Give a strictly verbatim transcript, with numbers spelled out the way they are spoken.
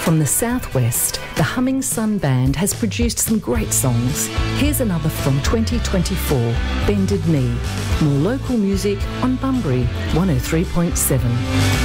From the southwest, the Humming Sun Band has produced some great songs. Here's another from twenty twenty-four, Bended Knee. More local music on Bunbury one oh three point seven.